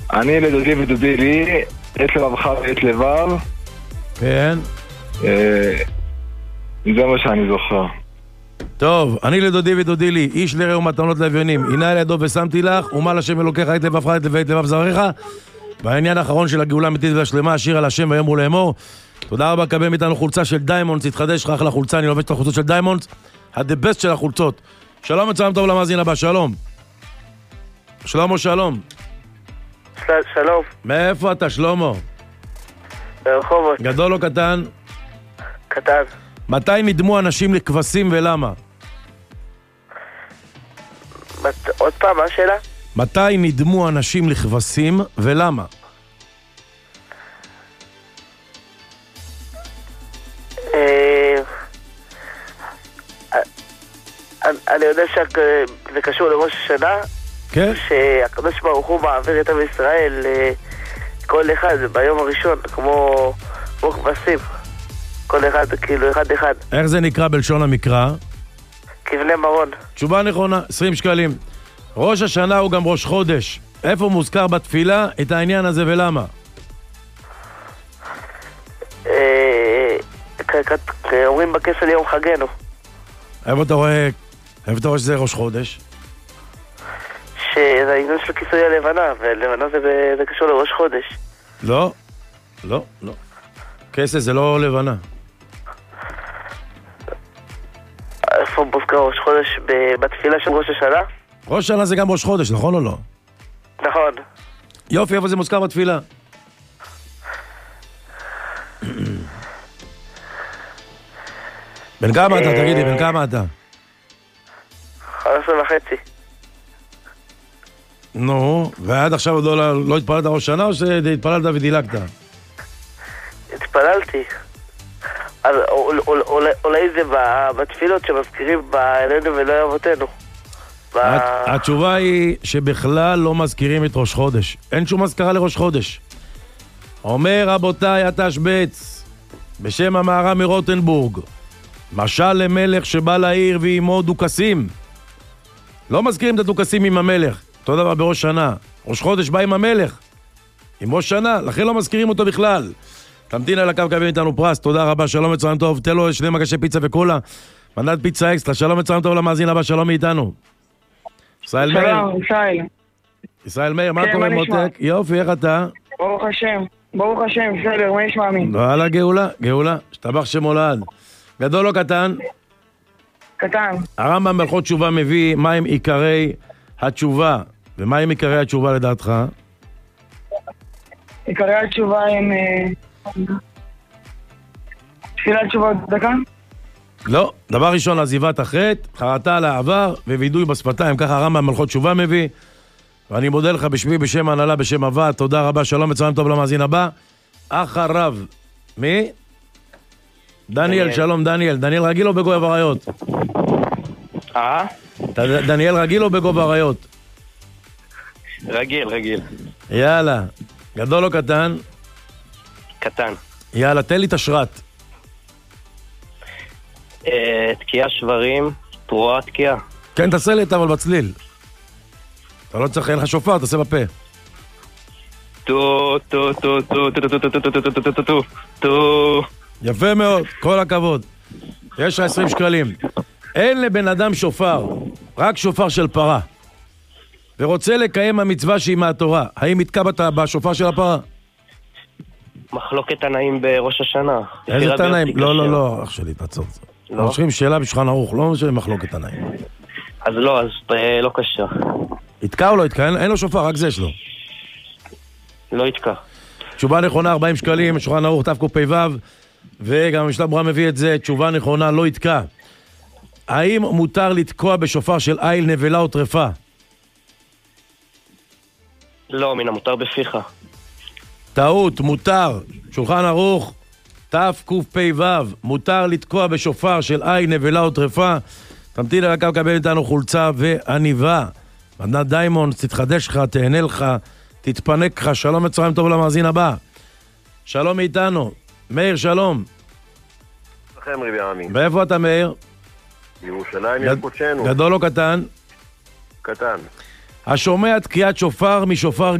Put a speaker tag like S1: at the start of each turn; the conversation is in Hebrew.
S1: אני לדודי ודודי לי, עת לבבך ועת לבב.
S2: כן.
S1: זה מה שאני זוכר.
S2: טוב, אני לדודי ודודי לי, איש לרעהו מתנות לאביונים, הנה על ידו ושמתי לך, ומה לשם אלוקיך עת לבבך עת לבב זרעך. והעניין האחרון של הגאולה האמיתית והשלמה, השיר על השם ויאמרו לאמור. תודה רבה, קבל מאיתנו חולצה של דיימונדס, תתחדש לך אחלה חולצה, אני לובש את החולצות של דיימונדס, the best של החולצות. שלום וצלם טוב למאזין הבא, שלום. שלמה, שלום.
S3: שלום.
S2: מאיפה אתה, שלמה?
S3: ברחובות.
S2: גדול או קטן?
S3: קטן.
S2: מתי נדמו אנשים לכבשים ולמה?
S3: עוד פעם, מה השאלה?
S2: מתי נדמו אנשים לכבשים ולמה?
S3: אני יודע שזה קשור לראש השנה.
S2: כן?
S3: שהקדוש ברוך הוא מעביר את עם ישראל כל אחד ביום הראשון כמו כבשים, כל אחד כאילו אחד.
S2: איך זה נקרא בלשון המקרא?
S3: כבני מרון.
S2: תשובה נכונה, 20 שקלים. ראש השנה הוא גם ראש חודש. איפה מוזכר בתפילה את העניין הזה ולמה?
S3: אומרים בכסל יום חגנו.
S2: איפה אתה רואה שזה ראש חודש?
S3: שזה העניין של כיסוי הלבנה, ולבנה זה קשור לראש חודש.
S2: לא. כסף זה לא לבנה.
S3: איפה מוזכר ראש חודש בתפילה של ראש השנה?
S2: ראש השנה זה גם ראש חודש, נכון או לא?
S3: נכון.
S2: יופי, איפה זה מוזכר בתפילה? בן כמה אתה? תגיד לי, בן כמה אתה?
S3: 15.5.
S2: נו, ועד עכשיו עוד לא התפללת ראש שנה או שהתפללת ודילגת?
S3: התפללתי. אז אולי זה בתפילות שמזכירים בעלינו ולא אבותינו.
S2: התשובה היא שבכלל לא מזכירים את ראש חודש. אין שום מזכרה לראש חודש. אומר רבותיי התשבץ בשם המהר"ם מרוטנבורג, משל למלך שבא לעיר ועמו דוכסים. לא מזכירים את הדוכסים עם המלך. אותו דבר בראש שנה. ראש חודש בא עם המלך, עם ראש שנה, לכן לא מזכירים אותו בכלל. תמתין על הקו, קבל איתנו פרס, תודה רבה, שלום וצלם טוב. תן לו 2 מגשי פיצה וקולה, מנת פיצה אקסטרה. שלום וצלם טוב למאזין הבא, שלום מאיתנו. ישראל מאיר.
S4: שלום, ישראל.
S2: ישראל מאיר, מה קורה מותק? יופי, איך אתה?
S4: ברוך השם, בסדר, מה נשמע מי?
S2: וואלה, גאולה, שתבח שמולד. גדול או קטן?
S4: קטן.
S2: הרמב"ם בהלכות תשובה מביא מהם עיקרי התשובה, ומהם עיקרי התשובה לדעתך?
S4: עיקרי התשובה הם... תפילת תשובה דקה?
S2: לא, דבר ראשון עזיבת החטא, חרטה על העבר ווידוי בשפתיים, ככה הרמב"ם בהלכות תשובה מביא. ואני מודה לך בשמי, בשם ההנהלה, בשם הוועד, תודה רבה, שלום וצלם טוב למאזין הבא. אחריו, מי? דניאל, שלום דניאל. דניאל רגיל או בגובה אריות? דניאל רגיל או בגובה אריות?
S3: רגיל.
S2: יאללה, גדול או קטן?
S3: קטן.
S2: יאללה, תן לי את השרת.
S3: תקיעה שברים, תרועה תקיעה.
S2: כן, תעשה לי את אבל בצליל. אתה לא צריך, אין לך שופר, תעשה בפה.
S3: טו.
S2: יפה מאוד, כל הכבוד. יש לך 20 שקלים. אין לבן אדם שופר, רק שופר של פרה. ורוצה לקיים המצווה שהיא מהתורה. האם יתקע בשופר של הפרה?
S3: מחלוקת תנאים בראש השנה.
S2: איזה תנאים? לא, אח שלי, תעצור.
S3: לא?
S2: משכים שאלה בשולחן ערוך, לא משנה מחלוקת תנאים.
S3: אז לא קשה.
S2: יתקע או לא יתקע? אין לו שופר, רק זה יש לו.
S3: לא יתקע.
S2: תשובה נכונה, 40 שקלים, שולחן ערוך, תקפ"ו, וגם המשנה ברורה מביא את זה, תשובה נכונה, לא יתקע. האם מותר לתקוע בשופר של איל, נבלה או טרפה?
S3: לא, מן המותר בפיך.
S2: טעות, מותר. שולחן ערוך, תקפ"ו, מותר לתקוע בשופר של איל, נבלה או טרפה. תמתין על הקו, קבל איתנו חולצה ועניבה. מתנת דיימונדס, תתחדש לך, תהנה לך, תתפנק לך. שלום וצהריים טוב למאזין הבא. שלום מאיתנו. מאיר, שלום.
S5: לכם רבי עמי.
S2: ואיפה אתה מאיר?
S5: ירושלים יקודשנו.
S2: גדול או קטן?
S5: קטן.
S2: השומע תקיעת שופר משופר